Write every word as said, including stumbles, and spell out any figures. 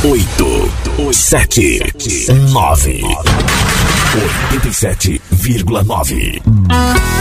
oito, sete, nove, oitenta e sete vírgula nove.